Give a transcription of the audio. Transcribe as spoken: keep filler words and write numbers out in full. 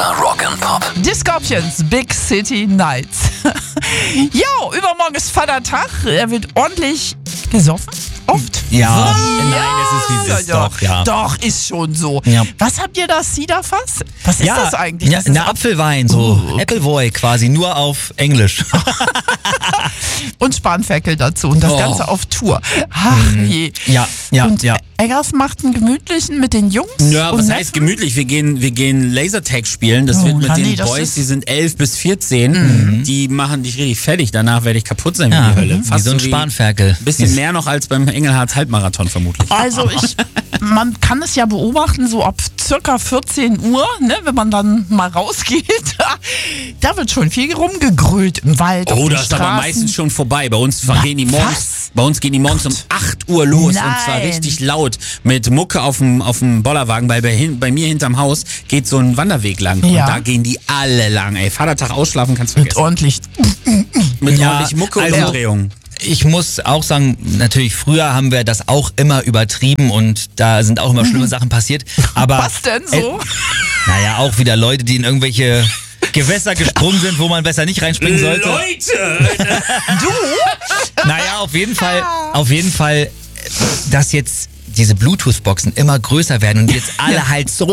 Unser Rock'n'Pop. Die Scorpions, Big City Nights. Jo, übermorgen ist Vatertag. Er wird ordentlich gesoffen. Oft? Ja, Was? nein, es ist wie es ist, ja, doch, ja. Doch, ist schon so. Ja. Was habt ihr da, Ciderfass? Was ist ja, das eigentlich? Ja, Das ist eine Apfelwein, so Oh, okay. Appleboy quasi, nur auf Englisch. Und Spanferkel dazu und das Oh. Ganze auf Tour. Ach je. Ja, ja, und ja. Eggers macht einen gemütlichen mit den Jungs. Ja, und was Neffen. heißt gemütlich? Wir gehen, wir gehen Lasertag spielen. Das Oh, wird mit Randy, den das Boys, ist- die sind elf bis vierzehn. Die machen dich richtig fertig. Danach werde ich kaputt sein wie Ja, die Hölle. wie so ein Spanferkel. Ein bisschen mehr noch als beim Engelhardt Halbmarathon vermutlich. Also ich, man kann es ja beobachten, so ab circa vierzehn Uhr, ne, wenn man dann mal rausgeht, da wird schon viel rumgegrölt im Wald. auf Oh, den das ist aber Straßen. meistens schon vorbei. Bei uns Na, gehen die morgens, was? bei uns gehen die morgens um acht Uhr los und zwar Nein. richtig laut mit Mucke auf dem auf dem Bollerwagen, weil bei, hin, bei mir hinterm Haus geht so ein Wanderweg lang Ja. und da gehen die alle lang. Ey, Vatertag ausschlafen kannst du Mit vergessen. ordentlich. Mit Ja, ordentlich Mucke und also- Umdrehungen. Ich muss auch sagen, natürlich früher haben wir das auch immer übertrieben und da sind auch immer schlimme Sachen passiert. Aber Was denn so? Äh, naja, auch wieder Leute, die in irgendwelche Gewässer gesprungen sind, wo man besser nicht reinspringen sollte. Leute! Naja, auf jeden Fall, auf jeden Fall, dass jetzt diese Bluetooth-Boxen immer größer werden und jetzt alle halt so